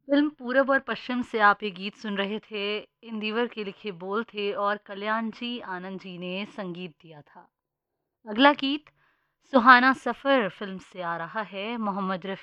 Film पूरब और पश्चिम से आप ये गीत सुन रहे थे। इंदिवर के लिखे बोल थे और कल्याण जी आनंद जी ने संगीत दिया था। अगला गीत सुहाना सफ़र फ़िल्म से आ रहा है। मोहम्मद रफ़ी